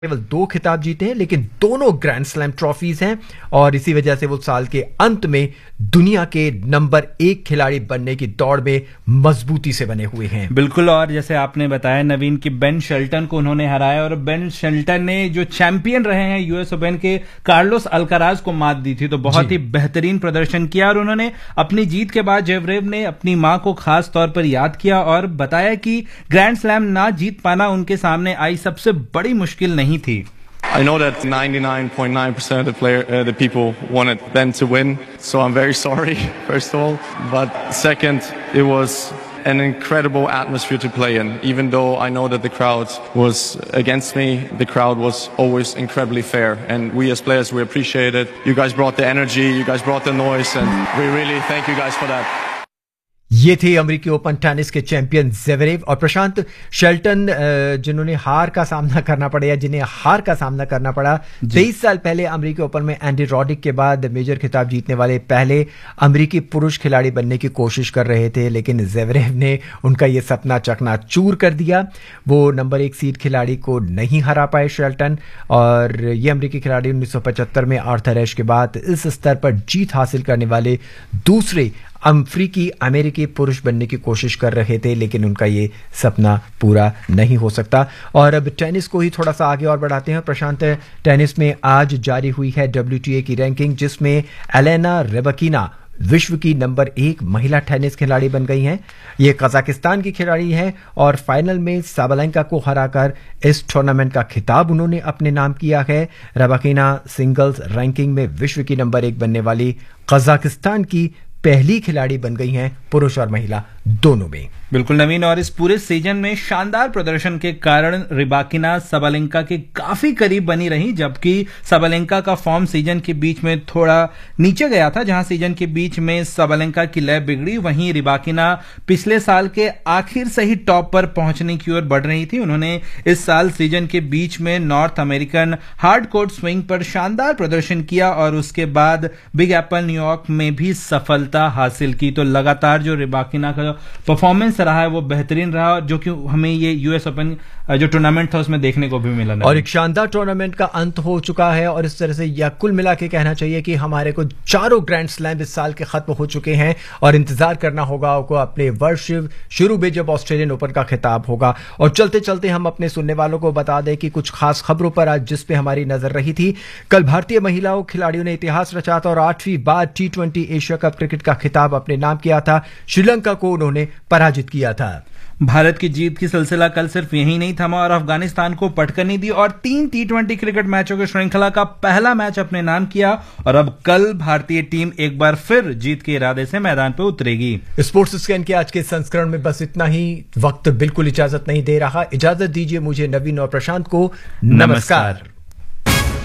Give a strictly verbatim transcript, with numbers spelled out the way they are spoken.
केवल दो खिताब जीते हैं, लेकिन दोनों ग्रैंड स्लैम ट्रॉफीज हैं और इसी वजह से वो साल के अंत में दुनिया के नंबर एक खिलाड़ी बनने की दौड़ में मजबूती से बने हुए हैं। बिल्कुल, और जैसे आपने बताया नवीन की बेन शेल्टन को उन्होंने हराया और बेन शेल्टन ने जो चैंपियन रहे हैं यूएस ओपन के कार्लोस अल्काराज को मात दी थी, तो बहुत ही बेहतरीन प्रदर्शन किया और उन्होंने अपनी जीत के बाद जेवरेव ने अपनी मां को खास तौर पर याद किया और बताया कि ग्रैंड स्लैम ना जीत पाना उनके सामने आई सबसे बड़ी मुश्किल नहीं थी। I know that ninety-nine point nine percent of the player, uh, the people wanted Ben to win, so I'm very sorry, first of all. But second, it was an incredible atmosphere to play in. Even though I know that the crowd was against me, the crowd was always incredibly fair. And we as players, we appreciate it. You guys brought the energy, you guys brought the noise, and we really thank you guys for that. ये थे अमेरिकी open tennis के champion Zverev और प्रशांत Shelton, जिन्होंने हार का सामना करना पड़ा या जिन्हें हार का सामना करना पड़ा। तेईस साल पहले अमेरिकी ओपन में एंडी रॉडिक के बाद मेजर खिताब जीतने वाले पहले अमेरिकी पुरुष खिलाड़ी बनने की कोशिश कर रहे थे, लेकिन ज़वेरेव ने उनका ये सपना चकनाचूर कर दिया। वो नंबर एक सीड खिलाड़ी को नहीं हरा पाए शेल्टन, और ये अमेरिकी खिलाड़ी उन्नीस सौ पचहत्तर में आर्थर एश के बाद इस स्तर पर जीत हासिल करने वाले दूसरे अफ्रीकी अमेरिकी पुरुष बनने की कोशिश कर रहे थे, लेकिन उनका ये सपना पूरा नहीं हो सकता। और अब टेनिस को ही थोड़ा सा आगे और बढ़ाते हैं प्रशांत। टेनिस में आज जारी हुई है डब्ल्यूटीए की रैंकिंग, जिसमें एलेना रेबकीना विश्व की नंबर एक महिला टेनिस खिलाड़ी बन गई हैं। ये कजाकिस्तान की खिलाड़ी हैं और फाइनल में साबालेंका को हराकर इस टूर्नामेंट का खिताब उन्होंने अपने नाम किया है। रेबकीना सिंगल्स रैंकिंग में विश्व की नंबर एक बनने वाली कजाकिस्तान की पहली खिलाड़ी बन गई हैं, पुरुष और महिला दोनों में। बिल्कुल नवीन, और इस पूरे सीजन में शानदार प्रदर्शन के कारण रिबाकिना साबालेंका के काफी करीब बनी रही, जबकि साबालेंका का फॉर्म सीजन के बीच में थोड़ा नीचे गया था। जहां सीजन के बीच में साबालेंका की लय बिगड़ी, वहीं रिबाकिना पिछले साल के आखिर से ही टॉप पर पहुंचने की ओर बढ़ रही थी। उन्होंने इस साल सीजन के बीच में north American hard court swing पर शानदार प्रदर्शन किया और उसके बाद बिग एप्पल न्यूयॉर्क में भी सफलता हासिल की। तो लगातार जो रिबाकिना का परफॉर्मेंस रहा है वो बेहतरीन रहा, जो कि हमें ये यूएस ओपन जो टूर्नामेंट था उसमें देखने को भी मिला। और एक शानदार टूर्नामेंट का अंत हो चुका है और इस तरह से यह कुल मिला के कहना चाहिए कि हमारे को चारों ग्रैंड स्लैम इस साल के खत्म हो चुके हैं और इंतजार करना होगा को अपने वर्ष शुरू में जब ऑस्ट्रेलियन ओपन का खिताब होगा। और चलते चलते हम अपने सुनने वालों को बता दें कि कुछ खास खबरों पर आज जिस पे हमारी नजर रही थी। कल भारतीय महिलाओं खिलाड़ियों ने इतिहास रचा था और आठवीं बार T twenty Asia cup cricket का खिताब अपने नाम किया था। श्रीलंका को उन्होंने पराजित किया था। भारत की जीत की सिलसिला कल सिर्फ यही नहीं थमा और अफगानिस्तान को पटकनी दी और तीन टी ट्वेंटी क्रिकेट मैचों की श्रृंखला का पहला मैच अपने नाम किया। और अब कल भारतीय टीम एक बार फिर जीत के इरादे से मैदान पर उतरेगी। स्पोर्ट्स स्कैन के आज के संस्करण में बस इतना ही। वक्त बिल्कुल इजाजत नहीं दे रहा। इजाजत दीजिए मुझे, नवीन और प्रशांत को। नमस्कार।